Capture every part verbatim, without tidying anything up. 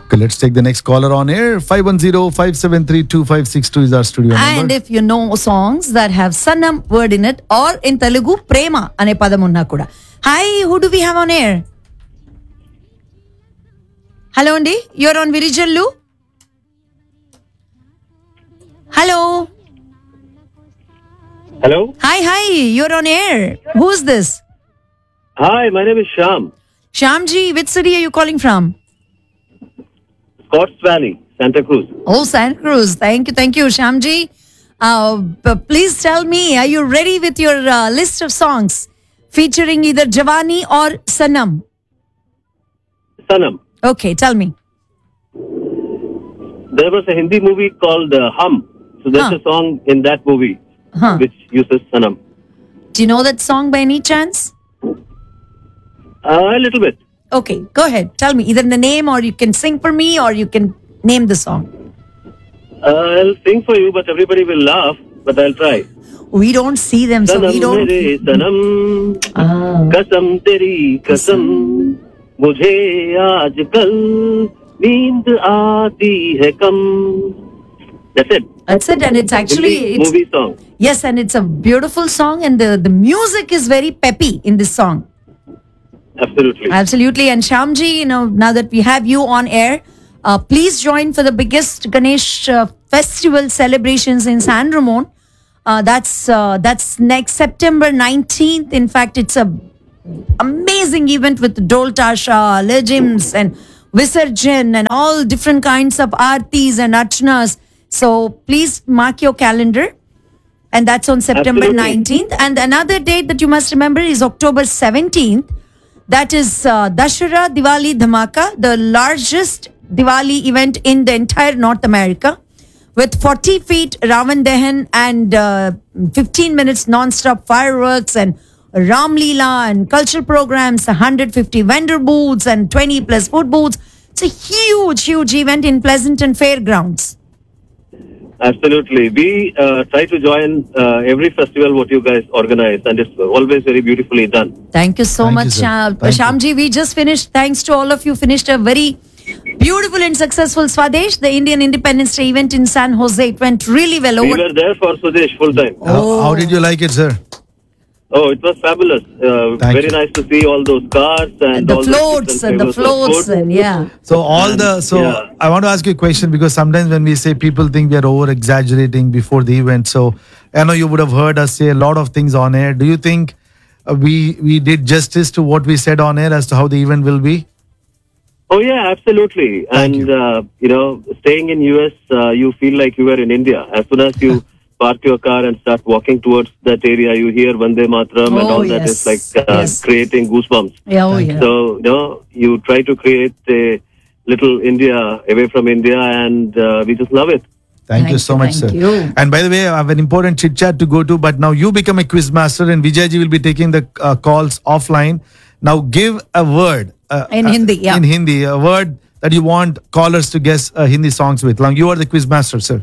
Okay, let's take the next caller on air. five one zero, five seven three, two five six two is our studio number. And if you know songs that have Sanam word in it, or in Telugu, Prema ane padam unna kuda. Hi, who do we have on air? Hello, Andy. You're on Virijallu. Hello. Hello. Hi, hi. You're on air. Who's this? Hi, my name is Shyam. Shyamji, which city are you calling from? Scotts Valley, Santa Cruz. Oh, Santa Cruz. Thank you, thank you, Shyamji. Uh, p- please tell me, are you ready with your uh, list of songs featuring either Javani or Sanam? Sanam. Okay, tell me. There was a Hindi movie called uh, Hum. So there's Huh. a song in that movie Huh. which uses Sanam. Do you know that song by any chance? Uh, a little bit. Okay, go ahead. Tell me either the name, or you can sing for me, or you can name the song. Uh, I'll sing for you, but everybody will laugh. But I'll try. We don't see them, so we Sanam don't. mere sanam, Ah. कसम तेरी कसम, मुझे आजकल नींद आती है कम. That's it. That's it, and it's actually Hindi it's, movie song. yes, and it's a beautiful song, and the the music is very peppy in this song. Absolutely. Absolutely. And Shyamji, you know, now that we have you on air, uh, please join for the biggest Ganesh uh, festival celebrations in San Ramon. Uh, that's uh, that's next September nineteenth. In fact, it's a amazing event with Dol Tasha, legims, and Visarjan, and all different kinds of aartis and archanas. So please mark your calendar. And that's on September Absolutely. nineteenth. And another date that you must remember is October seventeenth. That is uh, Dashara Diwali Dhamaka, the largest Diwali event in the entire North America, with forty feet Ravan Dahan and uh, fifteen minutes non-stop fireworks and Ram Leela and cultural programs, one hundred fifty vendor booths and twenty plus food booths. It's a huge, huge event in Pleasanton Fairgrounds. Absolutely. We uh, try to join uh, every festival what you guys organize, and it's always very beautifully done. Thank you so Thank much, you, sir. Sham. Thank you. Shyamji. We just finished, thanks to all of you, finished a very beautiful and successful Swadesh, the Indian Independence Day event in San Jose. It went really well. We Over. were there for Sudesh full time. How, how did you like it, sir? Oh, it was fabulous. Uh, Thank very you. nice to see all those cars and, And the all those floats different and the flavors of floats food. and yeah. So all the so Yeah. I want to ask you a question, because sometimes when we say, people think we are over exaggerating before the event. So I know you would have heard us say a lot of things on air. Do you think uh, we we did justice to what we said on air as to how the event will be? Oh yeah, absolutely. Thank and you. Uh, you know, staying in U S, uh, you feel like you were in India. As soon as you park your car and start walking towards that area, you hear Vande Mataram and Oh, all that. yes. It's like uh, Yes. creating goosebumps. Yeah, oh, Thank yeah. So, you know, you try to create a little India away from India, and uh, we just love it. Thank, Thank you so you, much, thank sir. you. And by the way, I have an important chit chat to go to, but now you become a quiz master, and Vijayji will be taking the uh, calls offline. Now give a word uh, In uh, Hindi, yeah. in Hindi, a word that you want callers to guess uh, Hindi songs with. Now you are the quiz master, sir.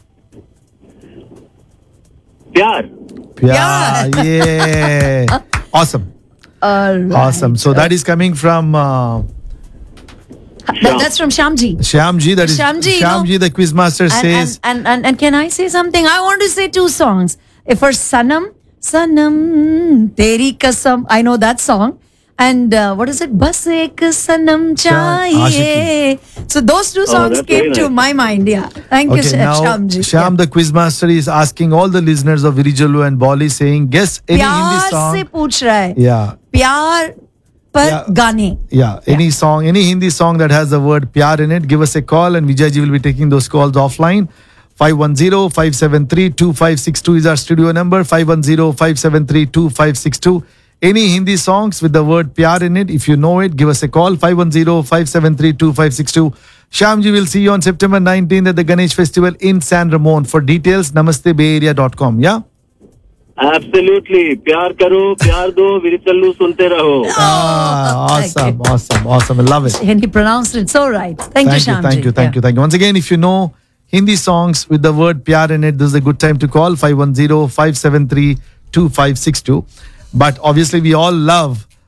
Pyar. Yeah, yeah. Awesome, All right. awesome. So that is coming from uh, That- that's from Shyamji. Shyamji. That is Shyamji, you Shyamji, know, the quiz master And, says. and, and, and, and can I say something? I want to say two songs. If for Sanam, Sanam, Teri Kasam, I know that song. And uh, what is it? Bas ek Sanam chahiye. So those two songs that's came very to nice. my mind. Yeah. Thank you, Okay, Sh- now Shyamji. Shyam, the quiz master, is asking all the listeners of Virijalu and Bolly, saying, guess any Hindi प्यार song. से पूछ रहा है. Yeah, प्यार पर Yeah. गाने. yeah. Any song, any Hindi song that has the word pyar in it, give us a call, and Vijayji will be taking those calls offline. five one zero, five seven three, two five six two is our studio number. five one zero, five seven three, two five six two. Any Hindi songs with the word pyar in it, if you know it, give us a call. five one zero, five seven three, two five six two. Shyamji will see you on September nineteenth at the Ganesh Festival in San Ramon. For details, namaste bay area dot com. Yeah? Absolutely. Pyar karo, pyar do, Virichallu sunte raho. Ah, thank awesome, awesome, awesome. I love it. And he pronounced it so right. Thank, Thank you, you, Shyamji. thank you, thank you, thank you. Once again, if you know Hindi songs with the word pyar in it, this is a good time to call five one zero, five seven three, two five six two. But obviously, we all love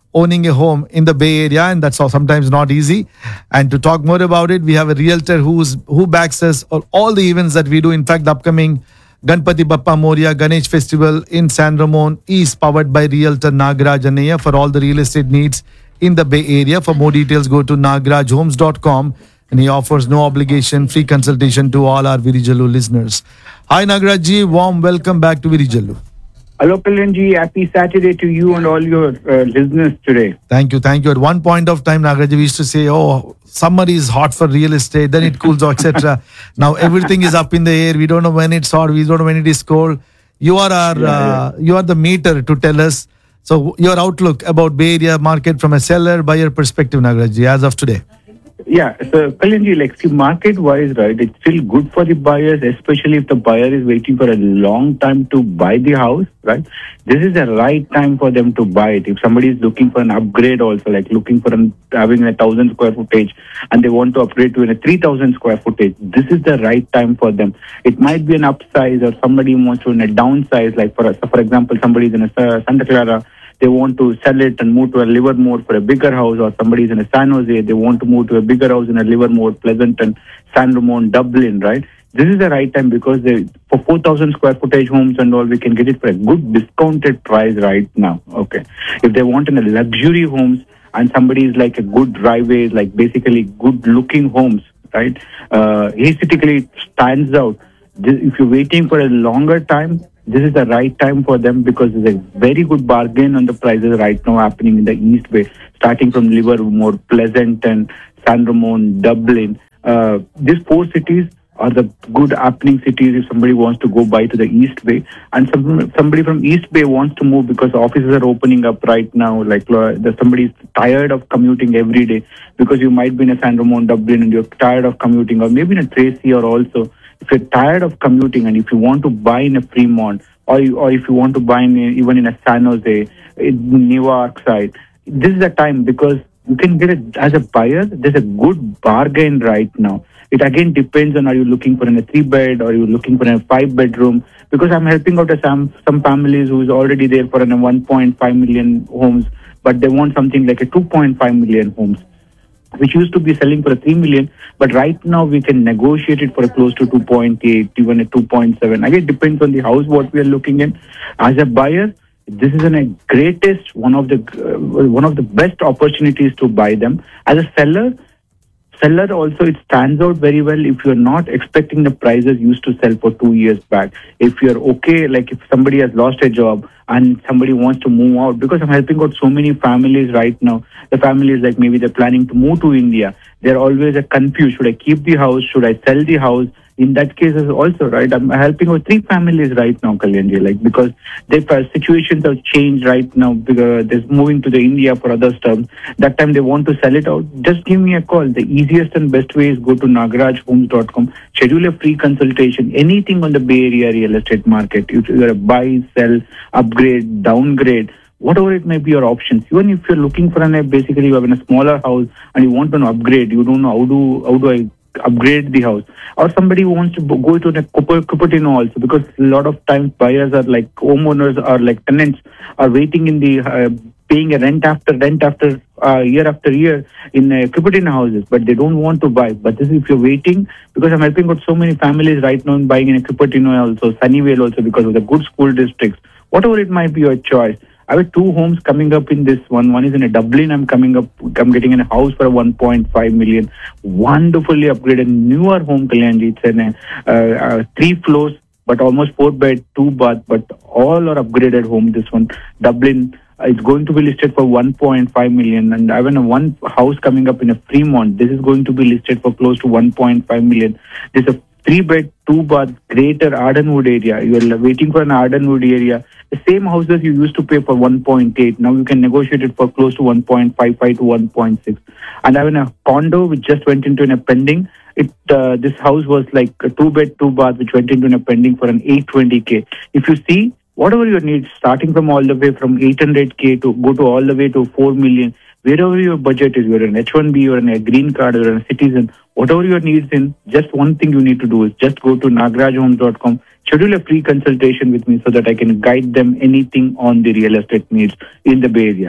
owning a home in the Bay Area, and that's all sometimes not easy. And to talk more about it, we have a realtor who's who backs us on all the events that we do. In fact, the upcoming Ganpati Bappa Moria Ganesh Festival in San Ramon is powered by Realtor Nagaraj Anaya for all the real estate needs in the Bay Area. For more details, go to nagaraj homes dot com, and he offers no obligation free consultation to all our Virijalu listeners. Hi Nagaraj ji, warm welcome back to Virijalu. Hello, Kalyanji. Happy Saturday to you and all your uh, listeners today. Thank you, thank you. At one point of time, Nagaraj, we used to say, "Oh, summer is hot for real estate, then it cools, et cetera" Now everything is up in the air. We don't know when it's hot. We don't know when it is cold. You are our, Yeah, uh, you are the meter to tell us. So your outlook about Bay Area market from a seller buyer perspective, Nagaraj ji, as of today. Yeah, so Kalyanji, like, see, market-wise, right, it's still good for the buyers, especially if the buyer is waiting for a long time to buy the house, right? This is the right time for them to buy it. If somebody is looking for an upgrade also, like looking for an, having a thousand square footage and they want to upgrade to a three thousand square footage, this is the right time for them. It might be an upsize or somebody wants to in a downsize, like for, for example, somebody is in a uh, Santa Clara, they want to sell it and move to a Livermore for a bigger house, or somebody's in a San Jose, they want to move to a bigger house in a Livermore, Pleasanton, San Ramon, Dublin, right? This is the right time because they, for four thousand square footage homes and all, we can get it for a good discounted price right now, okay? If they want in a luxury homes and somebody is like a good driveway, like basically good looking homes, right? Uh, aesthetically stands out. This, if you're waiting for a longer time, this is the right time for them because there's a very good bargain on the prices right now happening in the East Bay, starting from Livermore, Pleasanton, San Ramon, Dublin. Uh, these four cities are the good happening cities if somebody wants to go buy to the East Bay. And some, somebody from East Bay wants to move because offices are opening up right now. Like uh, somebody is tired of commuting every day because you might be in a San Ramon, Dublin, and you're tired of commuting, or maybe in a Tracy, or also if you're tired of commuting and if you want to buy in a Fremont, or, you, or if you want to buy in a, even in a San Jose, in Newark side, this is the time because you can get it as a buyer. There's a good bargain right now. It again depends on, are you looking for in a three bed or are you looking for in a five bedroom? Because I'm helping out some some families who is already there for an one point five million homes, but they want something like a two point five million homes, which used to be selling for a three million, but right now we can negotiate it for a close to two point eight, even a two point seven. Again, it depends on the house what we are looking in. As a buyer, this is a greatest, one of the uh, one of the best opportunities to buy them. As a seller, seller also, it stands out very well if you're not expecting the prices used to sell for two years back. If you're okay, like if somebody has lost a job and somebody wants to move out, because I'm helping out so many families right now. The families, like maybe they're planning to move to India. They're always uh, confused. Should I keep the house? Should I sell the house? In that case also, right, I'm helping out three families right now, Kalyanji, like because their situations have changed right now because they're moving to the India for other stuff. That time they want to sell it out. Just give me a call. The easiest and best way is go to nagaraj homes dot com, schedule a free consultation, anything on the Bay Area real estate market. If you're a buy, sell, upgrade, downgrade, whatever it may be your options. Even if you're looking for an, basically you have in a smaller house and you want an upgrade, you don't know how do, how do I upgrade the house, or somebody wants to go to the Cupertino also, because a lot of times buyers are like homeowners or like tenants are waiting in the uh, paying a rent after rent after uh, year after year in uh, Cupertino houses, but they don't want to buy. But this is if you're waiting, because I'm helping out so many families right now in buying in a Cupertino also, Sunnyvale also, because of the good school districts. Whatever it might be your choice. I have two homes coming up in this one. One is in a Dublin. I'm coming up. I'm getting in a house for a one point five million. Wonderfully upgraded, newer home, Kalyanji. It's in a uh, uh, three floors, but almost four bed, two bath, but all are upgraded home. This one, Dublin. Uh, it's going to be listed for one point five million. And I have a one house coming up in a Fremont. This is going to be listed for close to one point five million. This is a three bed, two bath, greater Ardenwood area. You are waiting for an Ardenwood area. The same houses you used to pay for one point eight. Now you can negotiate it for close to one point five five to one point six. And I have a condo which just went into an pending. It uh, this house was like a two bed, two bath, which went into a pending for an eight twenty K. If you see, whatever your needs, starting from all the way from eight hundred K to go to all the way to four million, wherever your budget is, you're an H one B or a green card or a citizen, whatever your needs in, just one thing you need to do is just go to nagaraj homes dot com, schedule a free consultation with me so that I can guide them anything on the real estate needs in the Bay Area.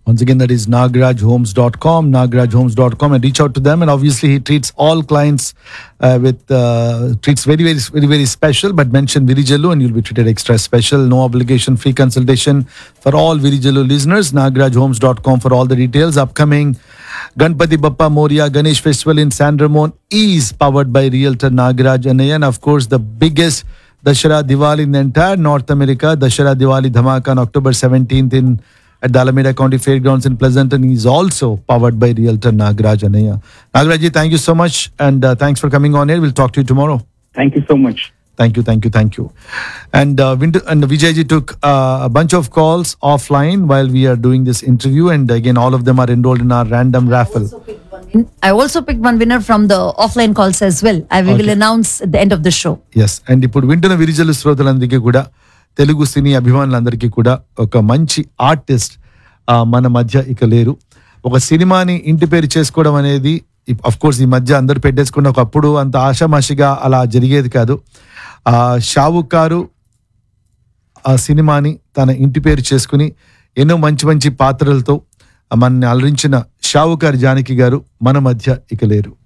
Once again, that is nagraj homes dot com, nagraj homes dot com, and reach out to them. And obviously, he treats all clients uh, with uh, treats very, very, very, very special. But mention Virijallu, and you'll be treated extra special. No obligation, free consultation for all Virijallu listeners. nagraj homes dot com for all the details. Upcoming Ganpati Bappa Moria Ganesh Festival in San Ramon is powered by Realtor Nagraj Anaya, and of course, the biggest Dashara Diwali in the entire North America. Dashara Diwali Dhamaka on October seventeenth in at the Alameda County Fairgrounds in Pleasanton is also powered by Realtor Nagraj Anaya. Nagraj, thank you so much, and uh, thanks for coming on here. We'll talk to you tomorrow. Thank you so much. Thank you, thank you, thank you. And uh, Vind- and Vijayji took uh, a bunch of calls offline while we are doing this interview, and again, all of them are enrolled in our random raffle. I also picked one winner from the offline calls as well. I will Okay. announce at the end of the show. Yes and ఇప్పుడు వింటున్న విరిజలు శ్రోతలందరికీ కూడా, తెలుగు సినీ అభిమానులందరికీ కూడా ఒక మంచి artist మన మధ్య ఇక లేరు. ఒక సినిమాని ఇంటి పేరు చేసుకోవడం అనేది అఫ్ కోర్స్ ఈ మధ్య అందరూ పెట్టేసుకున్న, ఒకప్పుడు అంత ఆషామాషిగా అలా జరిగేది కాదు. ఆ షావుకారు ఆ సినిమాని తన ఇంటి పేరు చేసుకుని ఎన్నో మంచి మంచి పాత్రలతో మనల్ని అలరించిన షావుకారు జానకి గారు మన మధ్య ఇక లేరు.